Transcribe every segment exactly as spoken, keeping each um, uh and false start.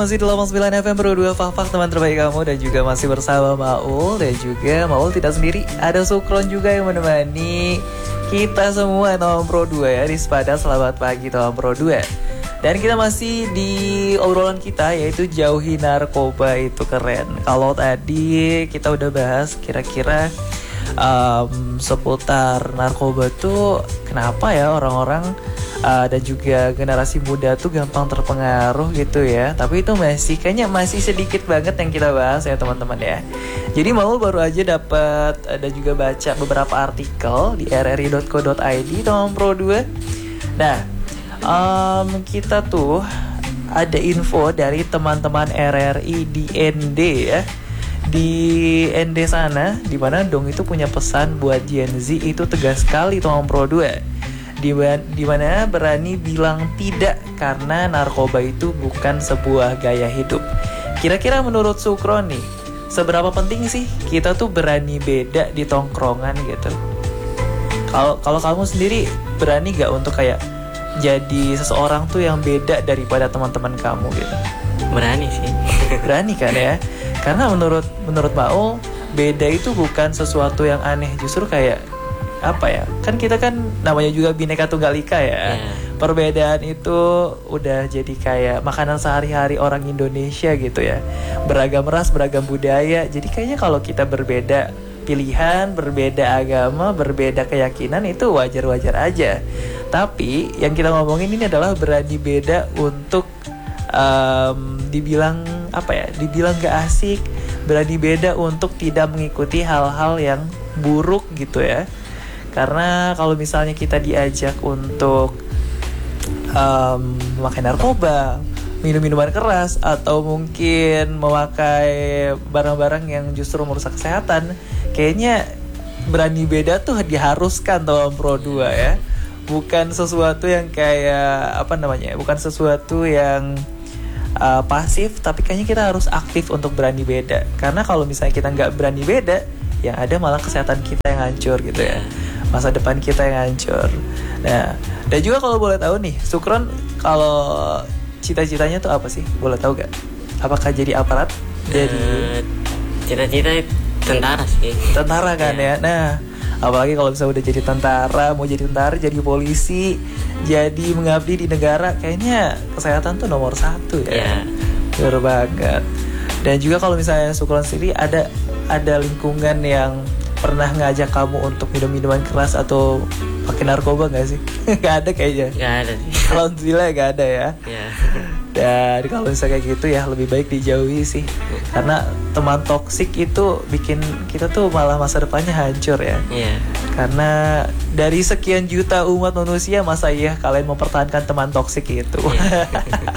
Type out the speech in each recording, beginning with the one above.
Masih di delapan puluh sembilan F M Pro dua Fak-Fak, teman terbaik kamu. Dan juga masih bersama Maul. Dan juga Maul tidak sendiri, ada Sukron juga yang menemani kita semua teman Pro dua ya. Di Sepada, selamat pagi teman Pro dua. Dan kita masih di obrolan kita, yaitu jauhi narkoba itu keren. Kalau tadi kita udah bahas kira-kira um, seputar narkoba tuh kenapa ya orang-orang Uh, dan juga generasi muda tuh gampang terpengaruh gitu ya. Tapi itu masih kayaknya masih sedikit banget yang kita bahas ya teman-teman ya. Jadi Maul baru aja dapat dan juga baca beberapa artikel di r r i dot co dot i d teman Pro dua. Nah, um, kita tuh ada info dari teman-teman R R I di N D ya. Di N D sana, di mana Dong itu punya pesan buat Gen Z itu tegas sekali teman Pro dua. Di mana berani bilang tidak karena narkoba itu bukan sebuah gaya hidup. Kira-kira menurut Sukron nih, seberapa penting sih kita tuh berani beda di tongkrongan gitu? Kalau kalau kamu sendiri berani gak untuk kayak jadi seseorang tuh yang beda daripada teman-teman kamu gitu? Berani sih. Berani kan ya? Karena menurut menurut Maul, beda itu bukan sesuatu yang aneh, justru kayak apa ya, kan kita kan namanya juga Bhinneka Tunggal Ika ya. yeah. Perbedaan itu udah jadi kayak makanan sehari-hari orang Indonesia gitu ya. Beragam ras, beragam budaya. Jadi kayaknya kalau kita berbeda pilihan, berbeda agama, berbeda keyakinan, itu wajar-wajar aja. Tapi yang kita ngomongin ini adalah berani beda untuk um, dibilang apa ya, dibilang gak asik, berani beda untuk tidak mengikuti hal-hal yang buruk gitu ya. Karena kalau misalnya kita diajak untuk um, memakai narkoba, minum minuman keras, atau mungkin memakai barang-barang yang justru merusak kesehatan, kayaknya berani beda tuh diharuskan teman Pro dua ya. Bukan sesuatu yang kayak apa namanya, bukan sesuatu yang uh, pasif, tapi kayaknya kita harus aktif untuk berani beda. Karena kalau misalnya kita nggak berani beda, yang ada malah kesehatan kita yang hancur gitu ya, masa depan kita yang hancur. Nah, dan juga kalau boleh tahu nih, Sukron kalau cita-citanya tuh apa sih? Boleh tahu gak? Apakah jadi aparat? Jadi uh, cita-cita tentara sih. Tentara kan yeah. ya. Nah, apalagi kalau misalnya udah jadi tentara, mau jadi tentara, jadi polisi, jadi mengabdi di negara, kayaknya kesehatan tuh nomor satu ya. Yeah. Bener banget. Dan juga kalau misalnya Sukron sendiri ada ada lingkungan yang pernah ngajak kamu untuk minum minuman keras atau pakai narkoba nggak sih? Nggak ada kayaknya. Nggak ada sih. Alhamdulillah nggak ada ya. Yeah. Dan kalau misalnya kayak gitu ya lebih baik dijauhi sih. Karena teman toksik itu bikin kita tuh malah masa depannya hancur ya. Yeah. Karena dari sekian juta umat manusia, masa iya kalian mempertahankan teman toksik itu? Yeah.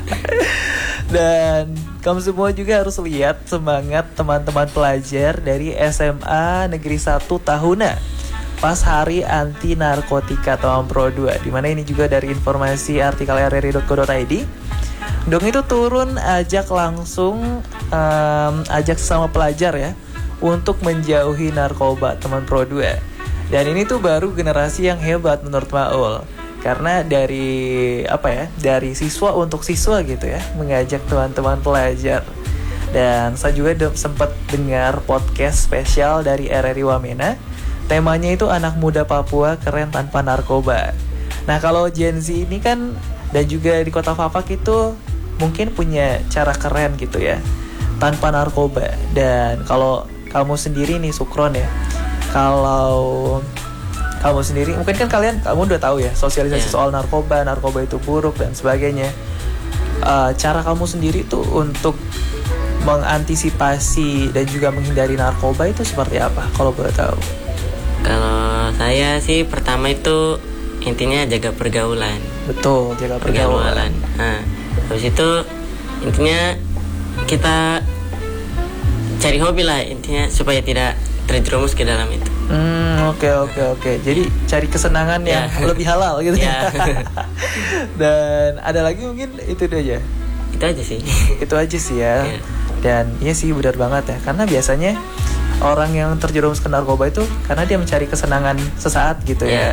Dan kamu semua juga harus lihat semangat teman-teman pelajar dari S M A Negeri satu Tahuna pas hari anti narkotika teman Pro dua. Dimana ini juga dari informasi artikel r r i dot co dot i d. Dong itu turun ajak langsung um, ajak sesama pelajar ya untuk menjauhi narkoba teman Pro dua. Dan ini tuh baru generasi yang hebat menurut Maul. Karena dari apa ya, dari siswa untuk siswa gitu ya, mengajak teman-teman pelajar. Dan saya juga de- sempat dengar podcast spesial dari R R I Wamena. Temanya itu anak muda Papua keren tanpa narkoba. Nah kalau Gen Z ini kan, dan juga di kota Fak-Fak itu mungkin punya cara keren gitu ya, tanpa narkoba. Dan kalau kamu sendiri nih Sukron ya, kalau kamu sendiri, mungkin kan kalian, kamu udah tahu ya sosialisasi yeah. soal narkoba, narkoba itu buruk dan sebagainya. Uh, cara kamu sendiri tuh untuk mengantisipasi dan juga menghindari narkoba itu seperti apa? Kalau boleh tahu? Kalau saya sih pertama itu intinya jaga pergaulan. Betul, jaga pergaulan. pergaulan. Nah, habis itu intinya kita cari hobi lah intinya supaya tidak terjerumus ke dalam itu. Hmm, oke oke oke. Jadi cari kesenangan yang yeah. lebih halal gitu ya. Dan ada lagi mungkin itu aja. Itu aja sih. Itu aja sih ya. Yeah. Dan iya sih benar banget ya. Karena biasanya orang yang terjerumus ke narkoba itu karena dia mencari kesenangan sesaat gitu yeah. ya.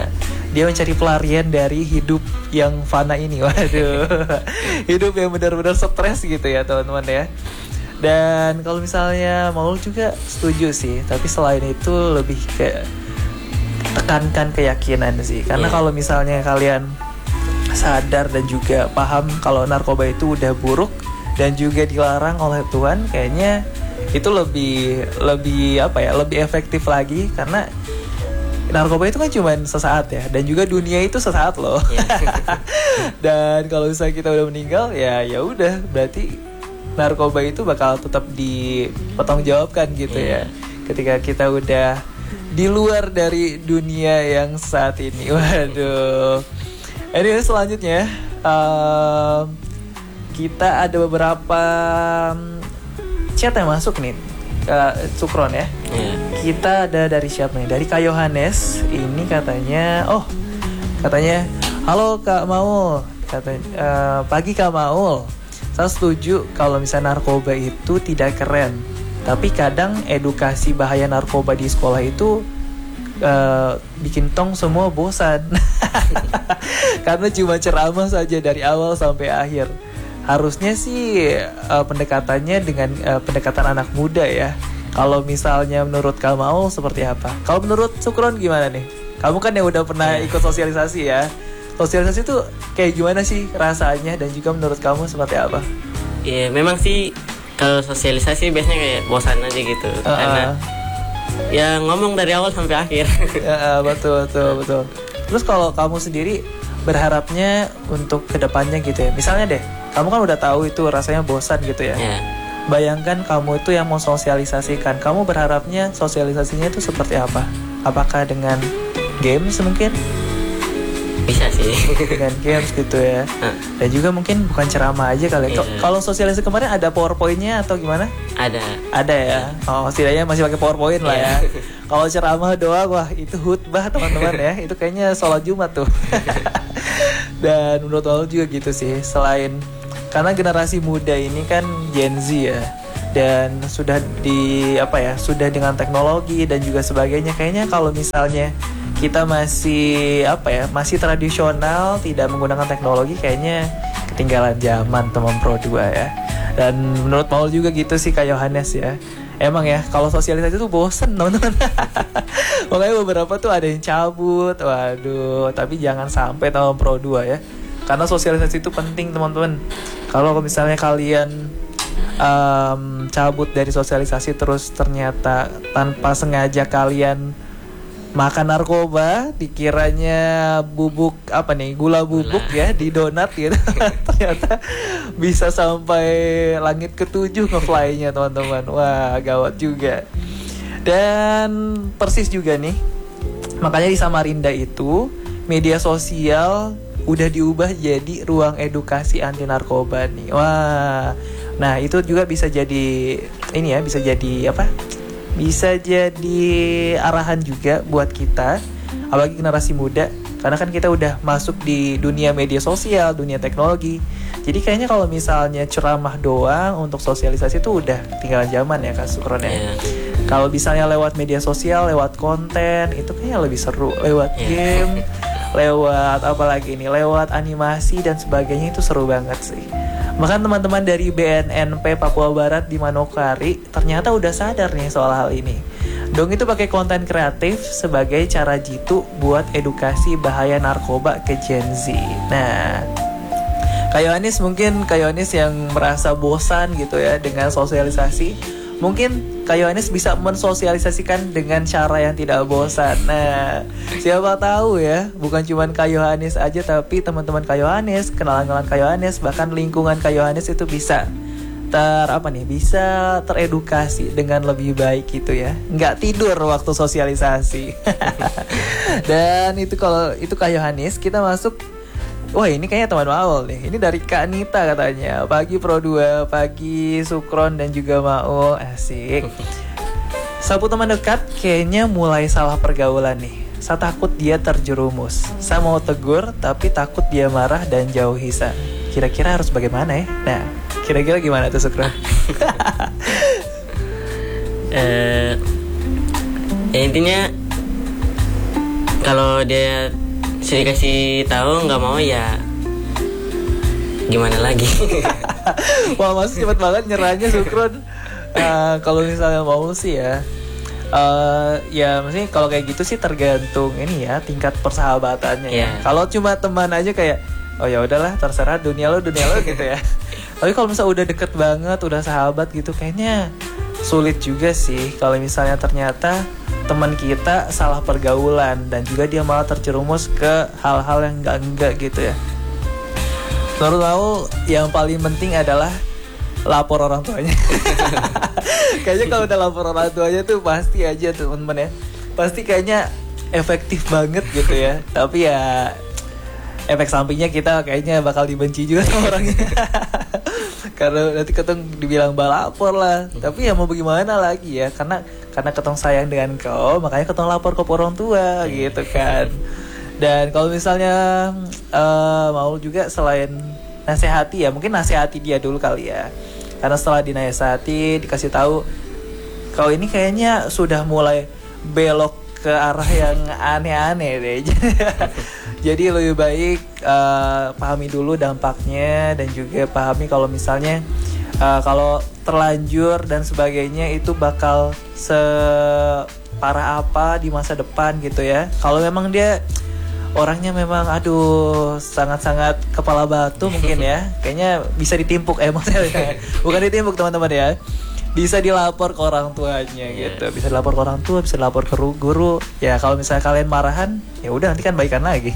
dia mencari pelarian dari hidup yang fana ini. Waduh, hidup yang benar-benar stres gitu ya teman-teman ya. Dan kalau misalnya Maul juga setuju sih, tapi selain itu lebih ke tekankan keyakinan sih. Karena yeah. kalau misalnya kalian sadar dan juga paham kalau narkoba itu udah buruk dan juga dilarang oleh Tuhan, kayaknya itu lebih lebih apa ya, lebih efektif lagi. Karena narkoba itu kan cuma sesaat ya, dan juga dunia itu sesaat loh. Yeah. Dan kalau misalnya kita udah meninggal, ya ya udah, berarti narkoba itu bakal tetap dipertanggungjawabkan gitu yeah. ya. Ketika kita udah di luar dari dunia yang saat ini. Waduh. Anyway, selanjutnya uh, kita ada beberapa chat yang masuk nih, uh, Sukron ya. Yeah. Kita ada dari siapa nih? Dari Kak Yohanes. Ini katanya, oh katanya, halo Kak Maul. Katanya, uh, pagi Kak Maul. Saya setuju kalau misalnya narkoba itu tidak keren. Tapi kadang edukasi bahaya narkoba di sekolah itu uh, bikin tong semua bosan. Karena cuma ceramah saja dari awal sampai akhir. Harusnya sih uh, pendekatannya dengan uh, pendekatan anak muda ya. Kalau misalnya menurut kamu seperti apa? Kalau menurut Sukron gimana nih? Kamu kan yang udah pernah ikut sosialisasi ya. Sosialisasi tuh kayak gimana sih rasanya, dan juga menurut kamu seperti apa? Iya, memang sih kalau sosialisasi biasanya kayak bosan aja gitu. Uh-uh. Karena ya ngomong dari awal sampai akhir. Ya, betul betul betul. Terus kalau kamu sendiri berharapnya untuk kedepannya gitu ya. Misalnya deh, kamu kan udah tahu itu rasanya bosan gitu ya. Yeah. Bayangkan kamu itu yang mau sosialisasikan. Kamu berharapnya sosialisasinya itu seperti apa? Apakah dengan games mungkin? Bisa sih. Dengan games gitu ya. Huh. Dan juga mungkin bukan ceramah aja kali. Yeah. Kalau sosialisasi kemarin ada PowerPoint-nya atau gimana? Ada. Ada ya. Oh, setidaknya masih pakai PowerPoint lah ya. Kalau ceramah doang, wah itu khutbah teman-teman ya. Itu kayaknya sholat Jumat tuh. Dan menurut aku juga gitu sih. Selain karena generasi muda ini kan Gen Z ya, dan sudah di apa ya, sudah dengan teknologi dan juga sebagainya. Kayaknya kalau misalnya kita masih apa ya, masih tradisional, tidak menggunakan teknologi, kayaknya ketinggalan zaman teman Pro dua ya. Dan menurut Paul juga gitu sih Kak Yohanes ya. Emang ya kalau sosialisasi tuh bosen teman-teman. Makanya beberapa tuh ada yang cabut. Waduh, tapi jangan sampai teman Pro dua ya. Karena sosialisasi itu penting teman-teman. Kalau misalnya kalian um, cabut dari sosialisasi terus ternyata tanpa sengaja kalian makan narkoba, dikiranya bubuk apa nih, gula bubuk gula. Ya di donat gitu. Ternyata bisa sampai langit ketujuh ngefly-nya teman-teman. Wah, gawat juga. Dan persis juga nih, makanya di Samarinda itu media sosial udah diubah jadi ruang edukasi anti narkoba nih. Wah, nah itu juga bisa jadi ini ya, bisa jadi apa? Bisa jadi arahan juga buat kita, apalagi generasi muda, karena kan kita udah masuk di dunia media sosial, dunia teknologi. Jadi kayaknya kalau misalnya ceramah doang untuk sosialisasi itu udah tinggal zaman ya Kak Sukron ya. Yeah. Kalau misalnya lewat media sosial, lewat konten, itu kayaknya lebih seru. Lewat yeah. game, lewat apa lagi nih, lewat animasi dan sebagainya, itu seru banget sih. Bahkan teman-teman dari B N N P Papua Barat di Manokwari ternyata udah sadar nih soal hal ini. Dong itu pakai konten kreatif sebagai cara jitu buat edukasi bahaya narkoba ke Gen Z. Nah, Kak Yohanes mungkin Kak Yohanes yang merasa bosan gitu ya dengan sosialisasi, mungkin Kak Yohanes bisa mensosialisasikan dengan cara yang tidak bosan. Nah, siapa tahu ya, bukan cuma Kak Yohanes aja, tapi teman-teman Kak Yohanes, kenalan-kenalan Kak Yohanes, bahkan lingkungan Kak Yohanes itu bisa ter apa nih, bisa teredukasi dengan lebih baik gitu ya. Nggak tidur waktu sosialisasi. Dan itu kalau itu Kak Yohanes, kita masuk. Wah, ini kayaknya teman Maul nih. Ini dari Kak Nita katanya. Pagi Pro dua, pagi Sukron dan juga Maul. Asik. Sapu teman dekat kayaknya mulai salah pergaulan nih. Saya takut dia terjerumus. Saya mau tegur tapi takut dia marah dan jauhi saya. Kira-kira harus bagaimana ya? Nah, kira-kira gimana tuh Sukron? eh, ya intinya kalau dia saya dikasih tahu nggak mau ya gimana lagi. Wah, masih cepet banget nyerahnya Sukron. Uh, kalau misalnya mau sih ya, uh, ya maksudnya kalau kayak gitu sih tergantung ini ya tingkat persahabatannya. Yeah. Ya. Kalau cuma teman aja kayak, oh ya udahlah terserah dunia lo dunia lo gitu ya. Tapi kalau misalnya udah deket banget, udah sahabat gitu, kayaknya sulit juga sih kalau misalnya ternyata teman kita salah pergaulan dan juga dia malah terjerumus ke hal-hal yang enggak-enggak gitu ya. Menurut aku yang paling penting adalah lapor orang tuanya. Kayaknya kalau udah lapor orang tuanya tuh pasti aja tuh teman-teman ya. Pasti kayaknya efektif banget gitu ya. Tapi ya efek sampingnya kita kayaknya bakal dibenci juga sama orangnya. Karena nanti ketong dibilang balapor lah. Tapi ya mau bagaimana lagi ya. Karena karena ketong sayang dengan kau, makanya ketong lapor ke orang tua gitu kan. Dan kalau misalnya uh, mau juga selain nasihati ya, mungkin nasihati dia dulu kali ya. Karena setelah dinasihati, dikasih tahu kau ini kayaknya sudah mulai belok ke arah yang aneh-aneh deh. Jadi lebih baik uh, pahami dulu dampaknya dan juga pahami kalau misalnya uh, kalau terlanjur dan sebagainya itu bakal separah apa di masa depan gitu ya. Kalau memang dia orangnya memang aduh sangat-sangat kepala batu mungkin ya, kayaknya bisa ditimpuk eh maksudnya bukan ditimpuk teman-teman ya, bisa dilapor ke orang tuanya gitu, bisa dilapor ke orang tua, bisa dilapor ke guru ya. Kalau misalnya kalian marahan ya udah nanti kan baikan lagi.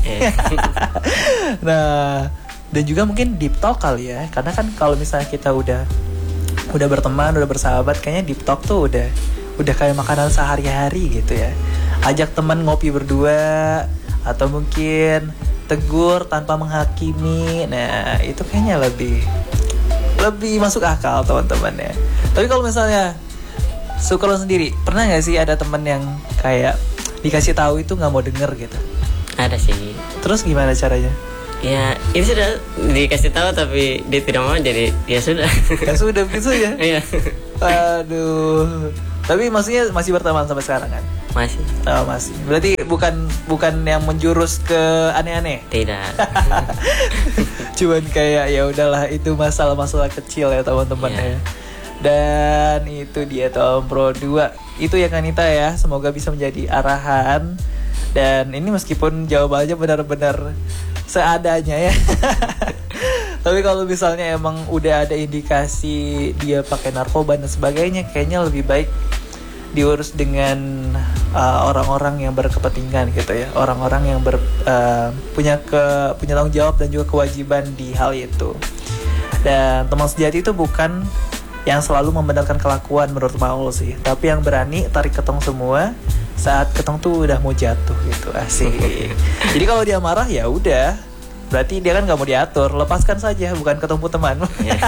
Nah dan juga mungkin deep talk kali ya, karena kan kalau misalnya kita udah udah berteman, udah bersahabat, kayaknya deep talk tuh udah udah kayak makanan sehari-hari gitu ya. Ajak teman ngopi berdua atau mungkin tegur tanpa menghakimi. Nah itu kayaknya lebih lebih masuk akal teman-teman ya. Tapi kalau misalnya Sukron sendiri, pernah nggak sih ada teman yang kayak dikasih tahu itu nggak mau denger gitu? Ada sih. Terus gimana caranya? Ya ini sudah dikasih tahu tapi dia tidak mau, jadi ya sudah. Ya sudah begitu ya. Iya. Aduh. Tapi maksudnya masih berteman sampai sekarang kan? Masih. Oh masih. Berarti bukan bukan yang menjurus ke aneh-aneh. Tidak. Cuman kayak ya udahlah itu masalah-masalah kecil ya teman-teman yeah. ya. Dan itu dia Tom Pro dua. Itu ya Kanita ya. Semoga bisa menjadi arahan. Dan ini meskipun jawabannya benar-benar seadanya ya. Tapi kalau misalnya emang udah ada indikasi dia pakai narkoba dan sebagainya, kayaknya lebih baik diurus dengan uh, orang-orang yang berkepentingan gitu ya, orang-orang yang ber, uh, punya ke punya tanggung jawab dan juga kewajiban di hal itu. Dan teman sejati itu bukan yang selalu membenarkan kelakuan menurut Maul sih, tapi yang berani tarik ketong semua saat ketong tuh udah mau jatuh gitu, asik. Jadi kalau dia marah ya udah, berarti dia kan gak mau diatur, lepaskan saja, bukan ketemu teman.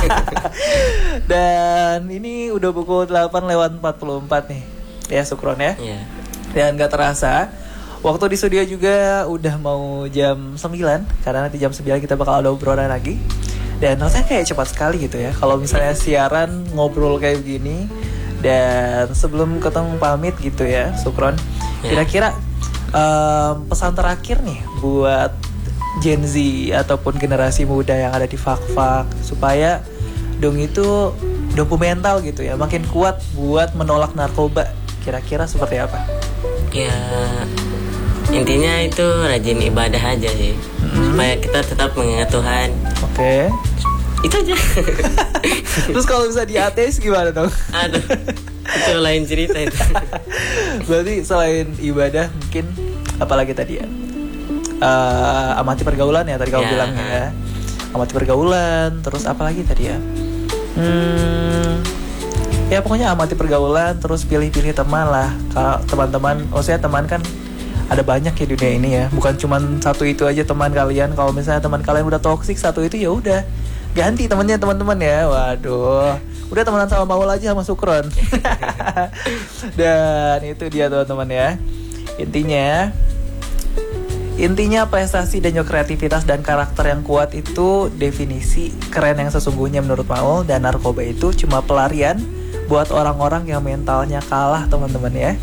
Dan ini udah pukul delapan lewat empat puluh empat nih ya Sukron ya. Yeah. Dan gak terasa waktu di studio juga udah mau jam sembilan, karena nanti jam sembilan kita bakal ada obrolan lagi. Dan rasanya kayak cepat sekali gitu ya kalau misalnya siaran ngobrol kayak begini. Dan sebelum ketemu pamit gitu ya Sukron, kira-kira um, pesan terakhir nih buat Gen Z ataupun generasi muda yang ada di Fak-Fak supaya dong itu dompu mental gitu ya, makin kuat buat menolak narkoba, kira-kira seperti apa? Ya intinya itu rajin ibadah aja sih, hmm. supaya kita tetap mengingat Tuhan. Oke. Okay. Itu aja. Terus kalau bisa di ateis gimana dong? Aduh, itu lain cerita itu. Berarti selain ibadah mungkin apalagi tadi ya? Uh, amati pergaulan ya tadi kamu ya. bilang ya. Amati pergaulan, terus apa lagi tadi ya? Hmm, ya pokoknya amati pergaulan, terus pilih-pilih teman lah. Kalau teman-teman, oh saya teman kan ada banyak ya dunia ini ya. Bukan cuma satu itu aja teman kalian. Kalau misalnya teman kalian udah toksik satu itu ya udah ganti temannya teman-teman ya. Waduh, udah temenan sama Maul aja sama Sukron. Dan itu dia teman-teman ya. Intinya Intinya prestasi dan juga kreativitas dan karakter yang kuat itu definisi keren yang sesungguhnya menurut Maul. Dan narkoba itu cuma pelarian buat orang-orang yang mentalnya kalah teman-teman ya.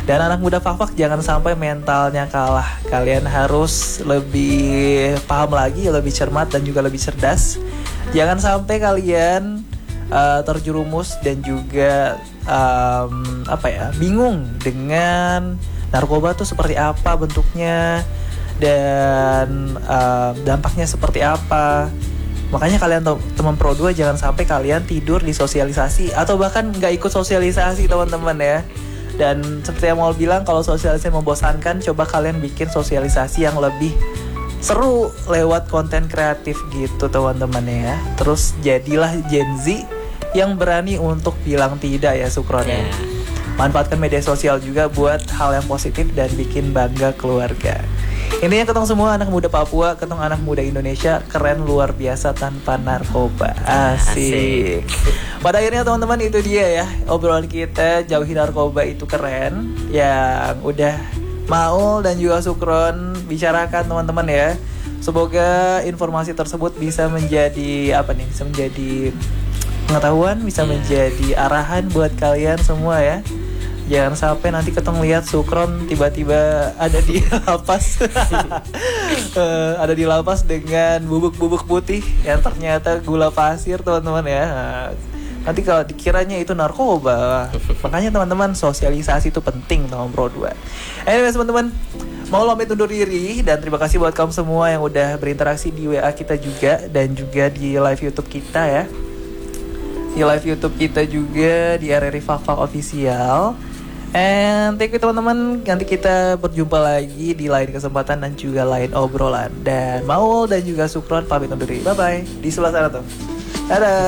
Dan anak muda Fak-Fak jangan sampai mentalnya kalah. Kalian harus lebih paham lagi, lebih cermat dan juga lebih cerdas. Jangan sampai kalian uh, terjerumus dan juga um, apa ya, bingung dengan narkoba tuh seperti apa bentuknya dan uh, dampaknya seperti apa. Makanya kalian teman Pro dua jangan sampai kalian tidur di sosialisasi atau bahkan nggak ikut sosialisasi teman-teman ya. Dan seperti yang mau bilang, kalau sosialisasi membosankan, coba kalian bikin sosialisasi yang lebih seru lewat konten kreatif gitu teman-teman ya. Terus jadilah Gen Z yang berani untuk bilang tidak ya Sukron ya. Yeah. Manfaatkan media sosial juga buat hal yang positif dan bikin bangga keluarga. Intinya ketong semua anak muda Papua, ketong anak muda Indonesia keren luar biasa tanpa narkoba. Asik. Pada akhirnya teman-teman itu dia ya obrolan kita, jauhi narkoba itu keren, yang udah Maul dan juga Sukron bicarakan teman-teman ya. Semoga informasi tersebut bisa menjadi apa nih? Bisa menjadi pengetahuan, bisa menjadi arahan buat kalian semua ya. Jangan sampai nanti ketemu lihat Sukron tiba-tiba ada di lapas, uh, ada di lapas dengan bubuk-bubuk putih yang ternyata gula pasir teman-teman ya. Nah, nanti kalau dikiranya itu narkoba. Makanya teman-teman sosialisasi itu penting teman Pro dua. Anyway teman-teman, mau pamit undur diri dan terima kasih buat kamu semua yang udah berinteraksi di W A kita juga dan juga di live YouTube kita ya. Di live YouTube kita juga di R R I Fak-Fak Official. And thank you teman-teman. Nanti kita berjumpa lagi di lain kesempatan dan juga lain obrolan. Dan Maul dan juga Sukron pamit undur diri. Bye bye. Di sebelah sana tuh. Dadah.